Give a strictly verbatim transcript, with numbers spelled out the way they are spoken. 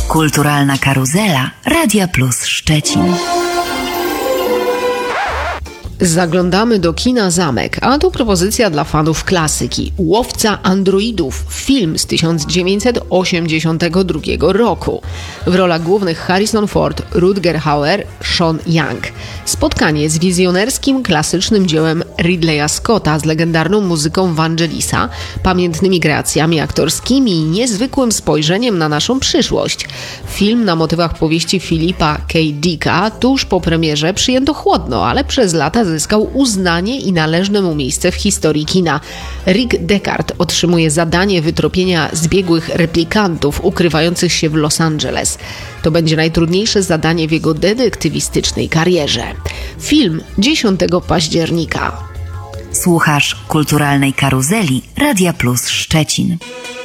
Kulturalna karuzela Radia Plus Szczecin. Zaglądamy do kina Zamek, a to propozycja dla fanów klasyki. Łowca androidów, film z tysiąc dziewięćset osiemdziesiątego drugiego roku. W rolach głównych Harrison Ford, Rutger Hauer, Sean Young. Spotkanie z wizjonerskim, klasycznym dziełem Ridleya Scotta z legendarną muzyką Vangelisa, pamiętnymi kreacjami aktorskimi i niezwykłym spojrzeniem na naszą przyszłość. Film na motywach powieści Philipa K. Dicka tuż po premierze przyjęto chłodno, ale przez lata zyskał uznanie i należne mu miejsce w historii kina. Rick Deckard otrzymuje zadanie wytropienia zbiegłych replikantów ukrywających się w Los Angeles. To będzie najtrudniejsze zadanie w jego detektywistycznej karierze. Film dziesiątego października. Słuchasz Kulturalnej karuzeli Radia Plus Szczecin.